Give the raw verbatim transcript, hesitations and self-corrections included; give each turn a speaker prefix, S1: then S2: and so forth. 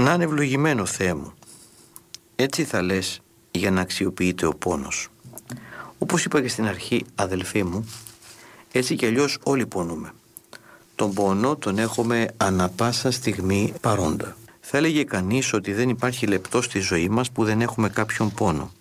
S1: Να είναι ευλογημένο, Θεέ μου. Έτσι θα λες για να αξιοποιείται ο πόνος. Όπως είπα και στην αρχή, αδελφοί μου, έτσι κι αλλιώς όλοι πονούμε. Τον πόνο τον έχουμε ανα πάσα στιγμή παρόντα. Θα έλεγε κανείς ότι δεν υπάρχει λεπτό στη ζωή μας που δεν έχουμε κάποιον πόνο.